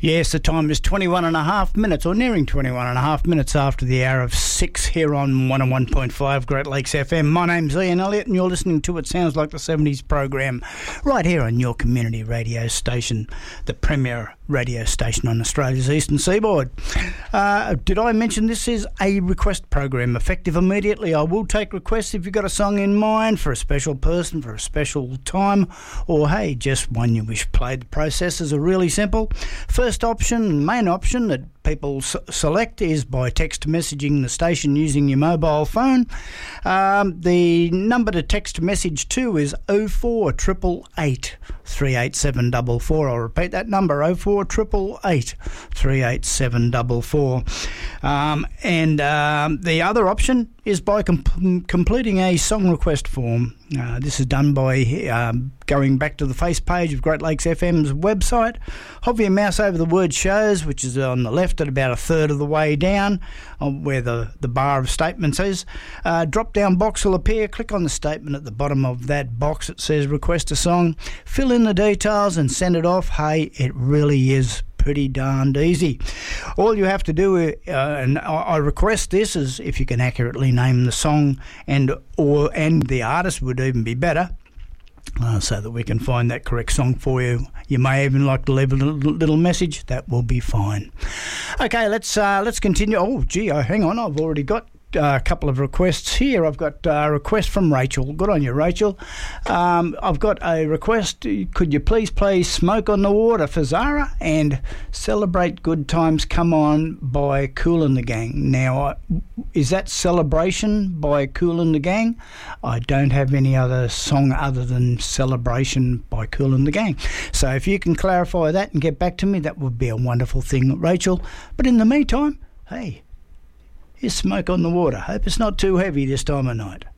Yes, the time is 21 and a half minutes, or nearing 21 and a half minutes after the hour of 6 here on 101.5 Great Lakes FM. My name's Ian Elliott, and you're listening to It Sounds Like the 70s program right here on your community radio station, the premier radio station on Australia's eastern seaboard. Did I mention this is a request program, effective immediately? I will take requests if you've got a song in mind for a special person, for a special time, or hey, just one you wish played. The processes are really simple. First option, main option that people select is by text messaging the station using your mobile phone. The number to text message to is 0488 38744. I'll repeat that number, 0488 38744. The other option is by completing a song request form. This is done by going back to the face page of Great Lakes FM's website. Hover your mouse over the word shows, which is on the left at about a third of the way down, where the bar of statements is. Drop-down box will appear. Click on the statement at the bottom of that box. It says request a song. Fill in the details and send it off. Hey, it really is pretty darned easy. All you have to do, and I request this, is if you can accurately name the song and the artist would even be better, so that we can find that correct song for you. You may even like to leave a little message. That will be fine. Okay, let's continue. Oh, gee, hang on. I've already got a couple of requests here. I've got a request from Rachel. Good on you, Rachel. I've got a request. Could you please play Smoke on the Water for Zara and Celebrate Good Times Come On by Kool and the Gang? Now, is that Celebration by Kool and the Gang? I don't have any other song other than Celebration by Kool and the Gang. So if you can clarify that and get back to me, that would be a wonderful thing, Rachel. But in the meantime, hey, here's Smoke on the Water. Hope it's not too heavy this time of night.